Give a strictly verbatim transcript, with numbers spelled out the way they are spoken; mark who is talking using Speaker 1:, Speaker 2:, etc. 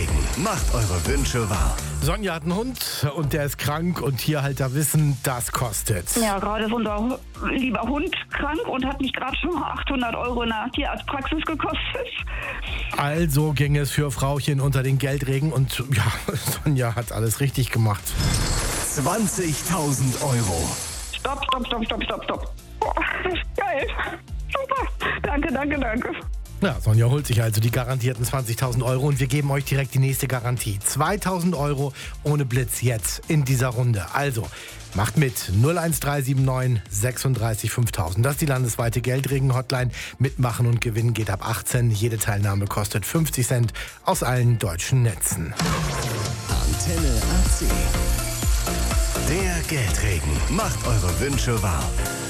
Speaker 1: Geldregen macht eure Wünsche wahr.
Speaker 2: Sonja hat einen Hund und der ist krank und Tierhalter wissen, das kostet.
Speaker 3: Ja, gerade ist unser lieber Hund krank und hat mich gerade schon mal achthundert Euro in der Tierarztpraxis gekostet.
Speaker 2: Also ging es für Frauchen unter den Geldregen und ja, Sonja hat alles richtig gemacht.
Speaker 1: zwanzigtausend Euro.
Speaker 3: Stopp, stopp, stopp, stopp, stopp, stopp. Boah, das ist geil. Super. Danke, danke, danke.
Speaker 2: Ja, Sonja holt sich also die garantierten zwanzigtausend Euro und wir geben euch direkt die nächste Garantie. zweitausend Euro ohne Blitz jetzt in dieser Runde. Also, macht mit null eins drei sieben neun sechsunddreißig fünftausend. Das ist die landesweite Geldregen-Hotline. Mitmachen und gewinnen geht ab achtzehn. Jede Teilnahme kostet fünfzig Cent aus allen deutschen Netzen.
Speaker 1: Antenne A C. Der Geldregen macht eure Wünsche wahr.